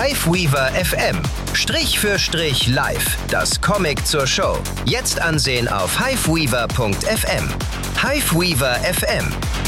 Hiveweaver FM. Strich für Strich live. Das Comic zur Show. Jetzt ansehen auf hiveweaver.fm. Hiveweaver FM.